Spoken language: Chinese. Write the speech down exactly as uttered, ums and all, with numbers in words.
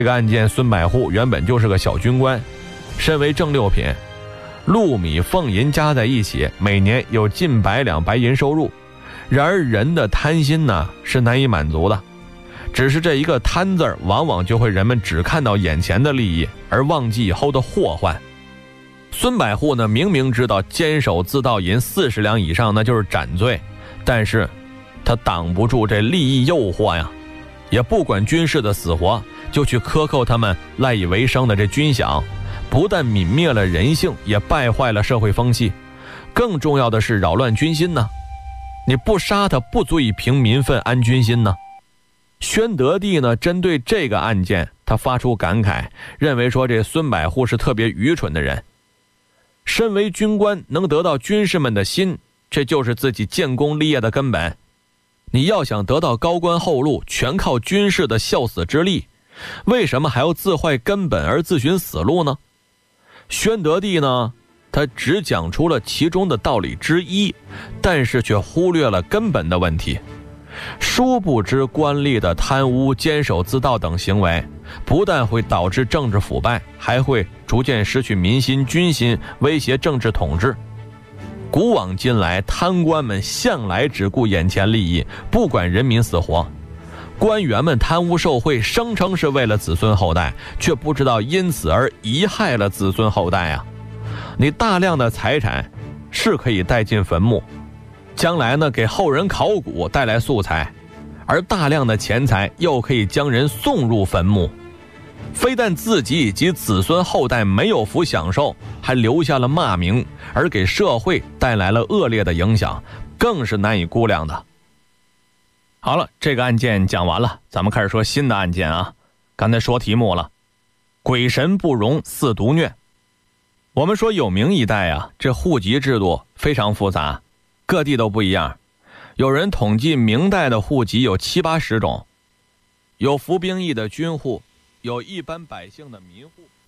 这个案件，孙百户原本就是个小军官，身为正六品，禄米俸银加在一起，每年有近百两白银收入。然而人的贪心呢是难以满足的，只是这一个贪字儿，往往就会人们只看到眼前的利益，而忘记以后的祸患。孙百户呢明明知道监守自盗银四十两以上那就是斩罪，但是他挡不住这利益诱惑呀，也不管军士的死活，就去克扣他们赖以为生的这军饷，不但泯灭了人性，也败坏了社会风气，更重要的是扰乱军心呢。你不杀他，不足以平民愤安军心呢。宣德帝呢针对这个案件，他发出感慨，认为说这孙百户是特别愚蠢的人。身为军官，能得到军士们的心，这就是自己建功立业的根本。你要想得到高官厚禄，全靠军士的效死之力，为什么还要自坏根本而自寻死路呢？宣德帝呢，他只讲出了其中的道理之一，但是却忽略了根本的问题。殊不知官吏的贪污、监守自盗等行为，不但会导致政治腐败，还会逐渐失去民心、军心，威胁政治统治。古往今来，贪官们向来只顾眼前利益，不管人民死活。官员们贪污受贿，声称是为了子孙后代，却不知道因此而贻害了子孙后代啊！你大量的财产是可以带进坟墓，将来呢给后人考古带来素材，而大量的钱财又可以将人送入坟墓，非但自己以及子孙后代没有福享受，还留下了骂名，而给社会带来了恶劣的影响，更是难以估量的。好了，这个案件讲完了，咱们开始说新的案件啊。刚才说题目了，鬼神不容似毒虐。我们说有明一代啊，这户籍制度非常复杂，各地都不一样。有人统计明代的户籍有七八十种，有服兵役的军户，有一般百姓的民户。